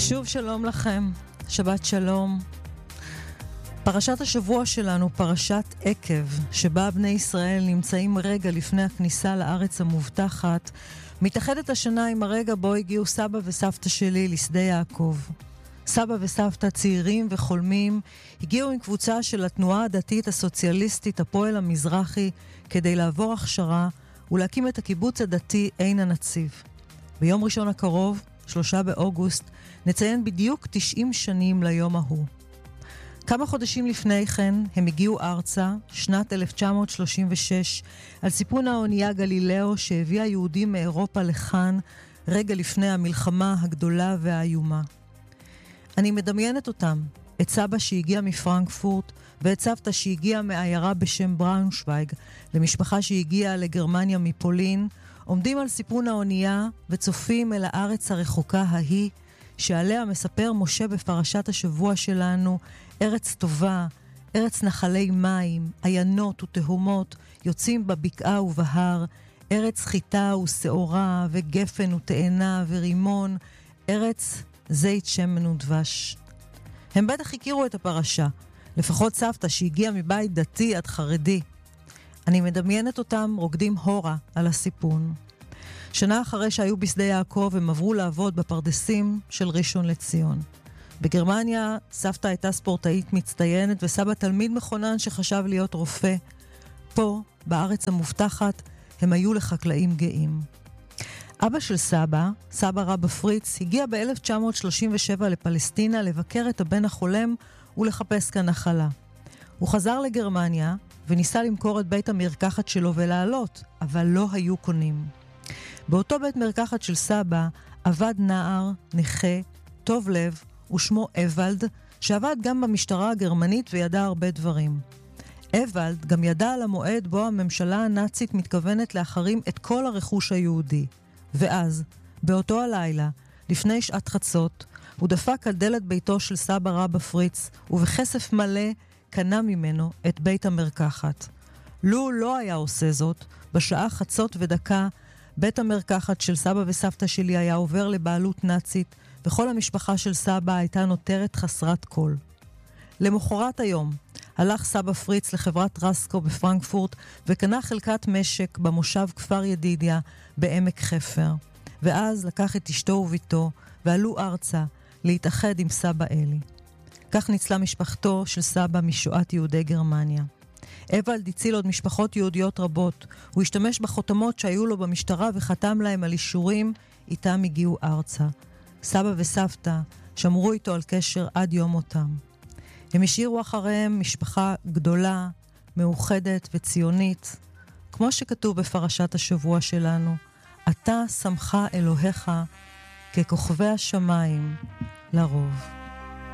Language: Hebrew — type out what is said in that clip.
שוב שלום לכם, שבת שלום. פרשת השבוע שלנו, פרשת עקב, שבה בני ישראל נמצאים רגע לפני הכניסה לארץ המובטחת, מתאחדת השנה עם הרגע בו הגיעו סבא וסבתא שלי לשדה יעקב. סבא וסבתא צעירים וחולמים הגיעו עם קבוצה של התנועה הדתית הסוציאליסטית הפועל המזרחי כדי לעבור הכשרה ולהקים את הקיבוץ הדתי עין הנציב. ביום ראשון הקרוב, 3 באוגוסט, נציין בדיוק 90 שנים ליום ההוא. כמה חודשים לפני כן הם הגיעו ארצה, שנת 1936, על סיפון האונייה גלילאו שהביאה יהודים מאירופה לכאן רגע לפני המלחמה הגדולה והאיומה. אני מדמיינת אותם, את סבא שהגיע מפרנקפורט ואת סבתא שהגיעה מעיירה בשם בראונשוויג, למשפחה שהגיעה לגרמניה מפולין, עומדים על סיפון האונייה וצופים אל הארץ הרחוקה ההיא, שעליה מספר משה בפרשת השבוע שלנו, ארץ טובה, ארץ נחלי מים, עיינות ותהומות, יוצאים בבקעה ובהר, ארץ חיטה ושעורה וגפן ותאנה ורימון, ארץ זית שמן ודבש. הם בטח הכירו את הפרשה, לפחות סבתא שהגיעה מבית דתי עד חרדי. אני מדמיינת אותם רוקדים הורה על הסיפון. שנה אחרי שהיו בשדה יעקב הם עברו לעבוד בפרדסים של ראשון לציון. בגרמניה סבתא הייתה ספורטאית מצטיינת וסבא תלמיד מכונן שחשב להיות רופא. פה, בארץ המובטחת, הם היו לחקלאים גאים. אבא של סבא, סבא רבא פריץ, הגיע ב-1937 לפלסטינה לבקר את הבן החולם ולחפש כאן נחלה. הוא חזר לגרמניה וניסה למכור את בית המרקחת שלו ולעלות, אבל לא היו קונים. באותו בית מרקחת של סבא עבד נער, נכה, טוב לב, ושמו אבלד, שעבד גם במשטרה הגרמנית וידע הרבה דברים. אבלד גם ידע על המועד בו הממשלה הנאצית מתכוונת להחרים את כל הרכוש היהודי. ואז, באותו הלילה, לפני שעת חצות, הוא דפק על דלת ביתו של סבא רבא פריץ, ובכסף מלא קנה ממנו את בית המרקחת. לו לא היה עושה זאת, בשעה חצות ודקה, בית המרקחת של סבא וסבתא שלי היה עובר לבעלות נאצית, וכל המשפחה של סבא הייתה נותרת חסרת כל. למחרת היום, הלך סבא פריץ לחברת רסקו בפרנקפורט, וקנה חלקת משק במושב כפר ידידיה בעמק חפר. ואז לקח את אשתו וביתו, ועלו ארצה להתאחד עם סבא אלי. כך ניצלה משפחתו של סבא משואת יהודי גרמניה. אבלד הציל עוד משפחות יהודיות רבות. הוא השתמש בחותמות שהיו לו במשטרה וחתם להם על אישורים, איתם הגיעו ארצה. סבא וסבתא שמרו איתו על קשר עד יום מותם. הם השאירו אחריהם משפחה גדולה, מאוחדת וציונית, כמו שכתוב בפרשת השבוע שלנו, אתה שמחה אלוהיך ככוכבי השמיים לרוב.